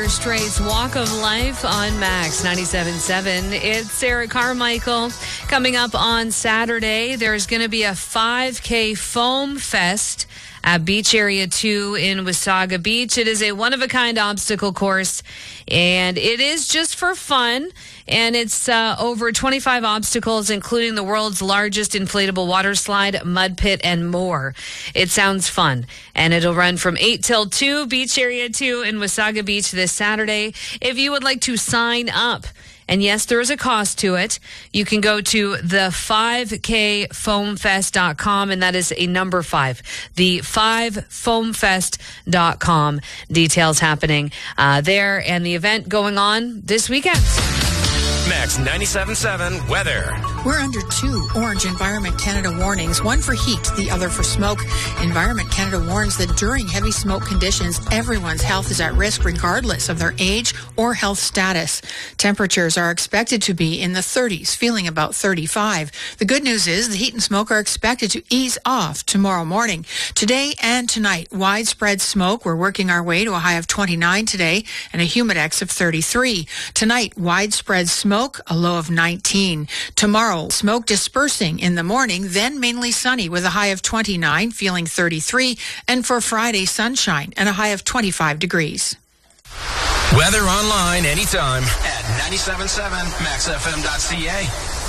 Strait's Walk of Life on Max 97.7. It's Sarah Carmichael. Coming up on Saturday, there's going to be a 5K Foam Fest at Beach Area 2 in Wasaga Beach. It is a one-of-a-kind obstacle course, and it is just for fun. And it's over 25 obstacles, including the world's largest inflatable water slide, mud pit, and more. It sounds fun. And it'll run from 8 till 2, Beach Area 2 in Wasaga Beach this Saturday. If you would like to sign up, and yes, there is a cost to it, you can go to the 5kfoamfest.com, and that is a number 5. The 5foamfest.com. Details happening there, and the event going on this weekend. Max 97.7 weather. We're under 2 orange Environment Canada warnings, one for heat, the other for smoke. Environment Canada warns that during heavy smoke conditions, everyone's health is at risk regardless of their age or health status. Temperatures are expected to be in the 30s, feeling about 35. The good news is the heat and smoke are expected to ease off tomorrow morning. Today and tonight, widespread smoke. We're working our way to a high of 29 today and a humidex of 33. Tonight, widespread smoke, a low of 19. Tomorrow, smoke dispersing in the morning, then mainly sunny with a high of 29, feeling 33. And for Friday, sunshine and a high of 25 degrees. Weather online anytime at 97.7maxfm.ca.